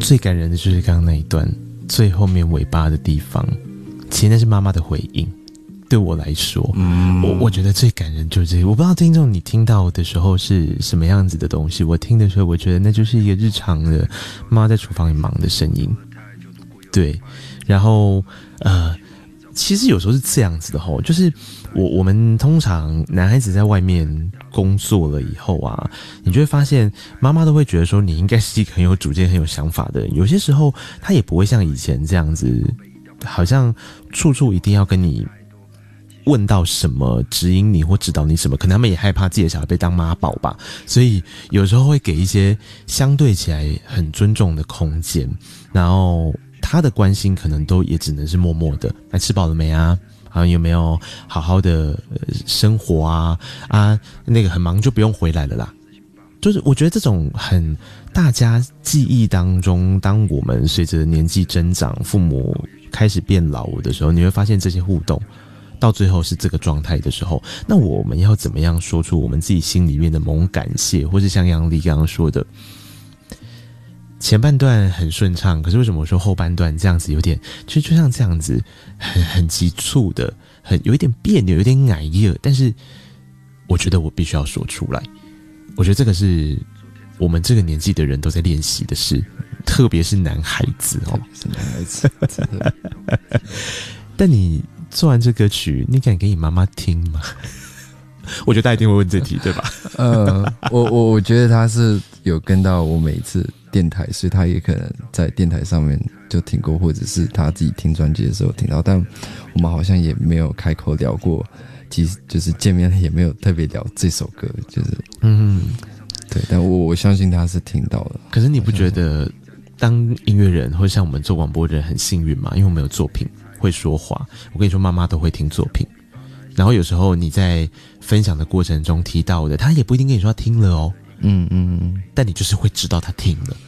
最感人的就是刚刚那一段最后面尾巴的地方，其实那是妈妈的回应。对我来说，我觉得最感人就是这个。我不知道听众你听到的时候是什么样子的东西，我听的时候，我觉得那就是一个日常的妈妈在厨房里忙的声音。对，然后其实有时候是这样子的吼，就是我们通常男孩子在外面工作了以后啊，你就会发现妈妈都会觉得说你应该是一个很有主见、很有想法的人。有些时候他也不会像以前这样子，好像处处一定要跟你问到什么，指引你或指导你什么，可能他们也害怕自己的小孩被当妈宝吧，所以有时候会给一些相对起来很尊重的空间，然后他的关心可能都也只能是默默的，哎，吃饱了没啊？啊，有没有好好的生活啊？啊，那个很忙就不用回来了啦。就是我觉得这种很大家记忆当中，当我们随着年纪增长，父母开始变老的时候，你会发现这些互动到最后是这个状态的时候，那我们要怎么样说出我们自己心里面的某种感谢，或是像杨丽刚刚说的，前半段很顺畅，可是为什么我说后半段这样子有点，就像这样子很急促的，有一点别扭，有点矮热，但是我觉得我必须要说出来。我觉得这个是我们这个年纪的人都在练习的事，特别是男孩子哦， 是男孩子。 但你做完这歌曲，你敢给你妈妈听吗？我觉得大家一定会问这题，对吧？ 我觉得他是有跟到我每一次电台，所以他也可能在电台上面就听过，或者是他自己听专辑的时候听到，但我们好像也没有开口聊过，其实就是见面也没有特别聊这首歌，就是对，但我相信他是听到了。 可是你不觉得当音乐人或像我们做广播的人很幸运吗？因为我们有作品会说话，我跟你说妈妈都会听作品，然后有时候你在分享的过程中提到的，他也不一定跟你说他听了哦，但你就是会知道他听了。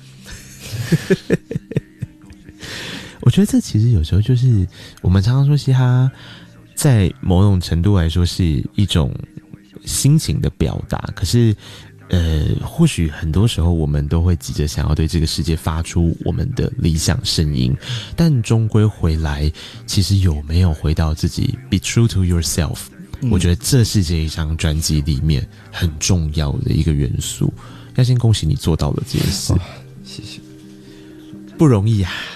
我觉得这其实有时候就是我们常常说嘻哈在某种程度来说是一种心情的表达，可是或许很多时候我们都会急着想要对这个世界发出我们的理想声音，但终归回来，其实有没有回到自己 be true to yourself，我觉得这是这一张专辑里面很重要的一个元素。要先恭喜你做到了这件事， 谢谢， 不容易啊。